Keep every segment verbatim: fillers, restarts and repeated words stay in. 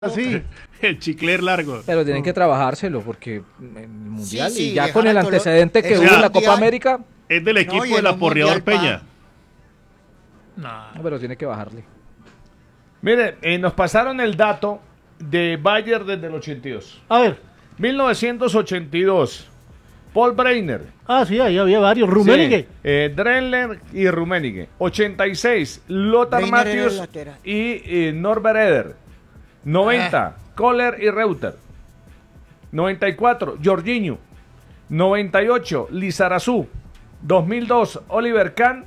Así. El chicler largo. Pero tienen que trabajárselo porque en el Mundial Sí, sí, y ya con el dejar a Colo- antecedente que el hubo en la Mundial. Copa América, Es del equipo y del en un aporreador mundial pa- Peña. no, pero tiene que bajarle. Mire, eh, nos pasaron el dato de Bayer desde el ochenta y dos. A ver. mil novecientos ochenta y dos. Paul Breitner. Ah, sí, ahí había varios. Rummenigge. Sí, eh, Drexler y Rummenigge. ochenta y seis. Lothar Breitner era el Matthäus lateral. y eh, Norbert Eder. noventa. Kohler y Reuter. noventa y cuatro. Jorginho. noventa y ocho. Lizarazu. dos mil dos. Oliver Kahn.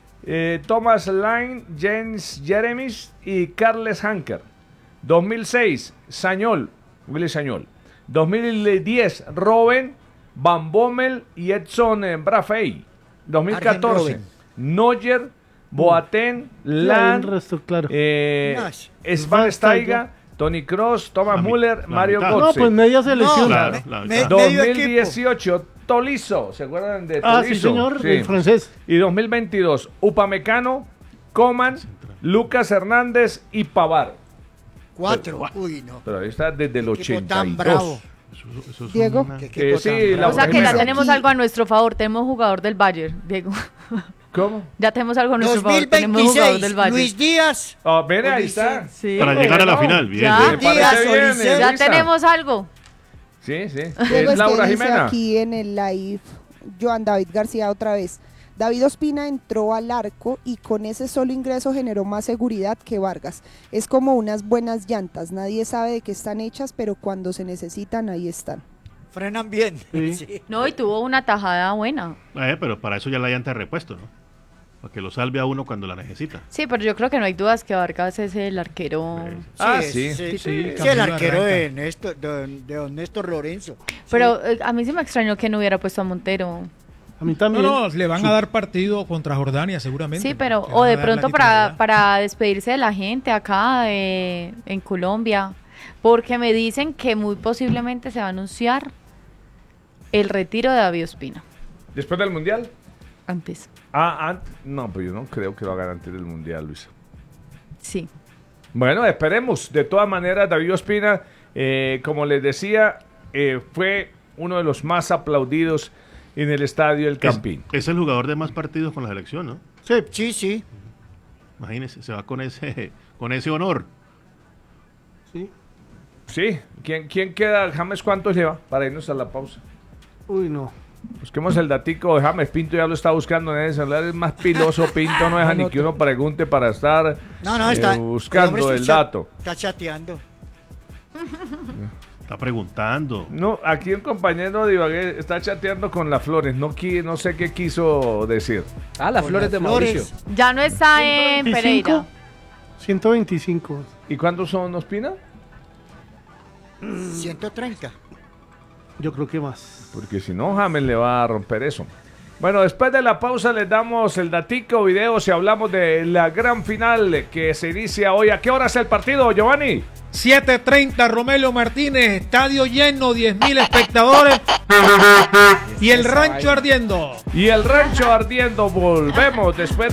Eh, Thomas Line, James Jeremis y Carles Hanker. dos mil seis, Sañol, Willy Sañol. dos mil diez, Robben, Van Bommel y Edson eh, Braffey. dos mil catorce, Arjen Neuer, Boateng, Sí, hay Land, un resto, claro. eh, Nash. Svan Steiga, Tony Kroos, Thomas La mi- Müller, la Mario mitad. No, Götze. pues media selección. No, Claro, me- la me- mitad. medio dos mil dieciocho, equipo. Tolisso, ¿se acuerdan de Ah, Tolisso? sí, señor, el francés. Y dos mil veintidós, Upamecano, Coman, Lucas Hernández y Pavar. Cuatro. Uy, no. Pero ahí está desde el Qué equipo ochenta y tan bravo. dos. Eso- eso es Diego. una- Qué Eh, equipo sí, tan la- bravo. O sea que ya Primero. tenemos algo a nuestro favor. Tenemos jugador del Bayern, Diego. ¿Cómo? Ya tenemos algo a nuestro favor. Tenemos jugador del dos mil veintiséis, Bayern. Luis Díaz. Ah, mire, ahí Ulises. está. Sí. Para llegar a la final, bien. Ya. Me bien. Díaz, parece bien, Ulises. Ya Elisa. tenemos algo. Sí, sí. Luego Es es Laura que dice Jimena. aquí en el live, Joan David García otra vez. David Ospina entró al arco y con ese solo ingreso generó más seguridad que Vargas. Es como unas buenas llantas, nadie sabe de qué están hechas, pero cuando se necesitan, ahí están. Frenan bien. Sí. Sí. No, y tuvo una tajada buena. Eh, pero para eso ya la llanta de repuesto, ¿no? Para que lo salve a uno cuando la necesita. Sí, pero yo creo que no hay dudas que Vargas es el arquero. Ah, Sí, sí. sí, Sí, sí, sí, el arquero de Néstor, de, de don Néstor Lorenzo. Pero eh, a mí sí me extrañó que no hubiera puesto a Montero. A mí No, también. no, le van a dar partido contra Jordania seguramente. Sí, pero Le o van a de dar pronto la para, titularidad. para despedirse de la gente acá de- en Colombia, porque me dicen que muy posiblemente se va a anunciar el retiro de David Ospina Después del Mundial. antes. Ah, antes. No, pues yo no creo que lo hagan antes del Mundial, Luisa. Sí. Bueno, esperemos. De todas maneras, David Ospina, eh, como les decía, eh, fue uno de los más aplaudidos en el estadio El Es, Campín. es el jugador de más partidos con la selección, ¿no? Sí. Sí, sí. Imagínese, se va con ese, con ese honor. Sí. Sí. ¿Quién, quién queda? James, ¿cuántos lleva? Para irnos a la pausa. Uy, no. Busquemos el datico de James. Pinto ya lo está buscando en el celular. Es más piloso. Pinto no deja ni que uno pregunte para estar No, no, eh, está. buscando hombre el está cha- dato. Está chateando. Está preguntando. No, aquí el compañero de Ibagué está chateando con las Flores. No, qui- no sé qué quiso decir. Ah, las Con flores las de flores. Mauricio. Ya no está en Pereira. ciento veinticinco. ¿Y cuántos son, Ospina? ciento treinta. Yo creo que más. Porque si no, James le va a romper eso. Bueno, después de la pausa les damos el datico, videos y hablamos de la gran final que se inicia hoy. ¿A qué hora es el partido, Giovanni? siete treinta, Romelio Martínez, estadio lleno, diez mil espectadores y el rancho ardiendo. Y el rancho ardiendo. Volvemos después de